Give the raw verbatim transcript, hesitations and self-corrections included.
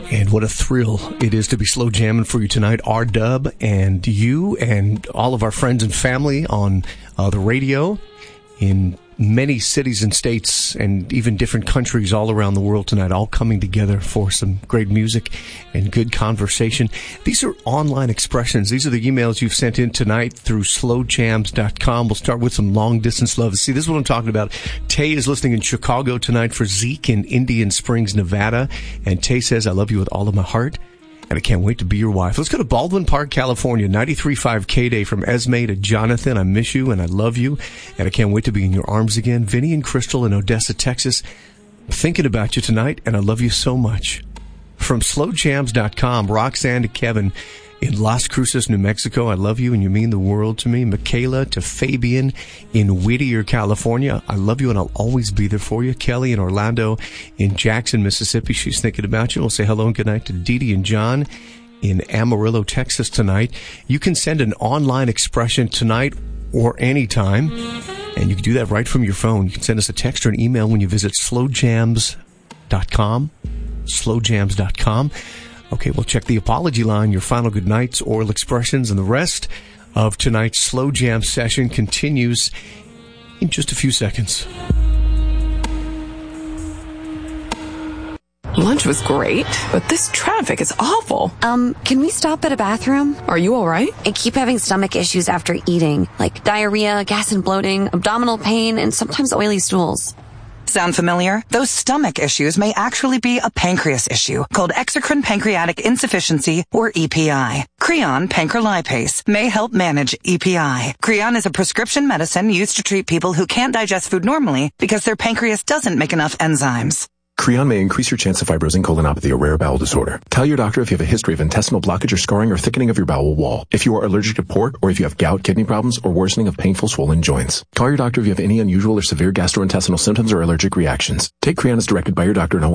And what a thrill it is to be slow jamming for you tonight. R-Dub and you and all of our friends and family on uh, the radio in many cities and states and even different countries all around the world tonight, all coming together for some great music and good conversation. These are online expressions. These are the emails you've sent in tonight through slow jams dot com. We'll start with some long-distance love. See, this is what I'm talking about. Tay is listening in Chicago tonight for Zeke in Indian Springs, Nevada. And Tay says, I love you with all of my heart, and I can't wait to be your wife. Let's go to Baldwin Park, California, ninety-three point five K-Day from Esme to Jonathan. I miss you and I love you, and I can't wait to be in your arms again. Vinny and Crystal in Odessa, Texas. I'm thinking about you tonight, and I love you so much. From slow jams dot com, Roxanne to Kevin in Las Cruces, New Mexico. I love you and you mean the world to me. Michaela to Fabian in Whittier, California. I love you and I'll always be there for you. Kelly in Orlando in Jackson, Mississippi. She's thinking about you. We'll say hello and good night to Dee Dee and John in Amarillo, Texas tonight. You can send an online expression tonight or anytime, and you can do that right from your phone. You can send us a text or an email when you visit slow jams dot com. slow jams dot com. Okay, we'll check the apology line, your final good nights, oral expressions, and the rest of tonight's Slow Jam session continues in just a few seconds. Lunch was great, but this traffic is awful. Um, can we stop at a bathroom? Are you all right? I keep having stomach issues after eating, like diarrhea, gas and bloating, abdominal pain, and sometimes oily stools. Sound familiar? Those stomach issues may actually be a pancreas issue called exocrine pancreatic insufficiency, or E P I. Creon pancrelipase may help manage E P I. Creon is a prescription medicine used to treat people who can't digest food normally because their pancreas doesn't make enough enzymes. Creon may increase your chance of fibrosing colonopathy, a rare bowel disorder. Tell your doctor if you have a history of intestinal blockage or scarring or thickening of your bowel wall, if you are allergic to pork, or if you have gout, kidney problems, or worsening of painful swollen joints. Call your doctor if you have any unusual or severe gastrointestinal symptoms or allergic reactions. Take Creon as directed by your doctor and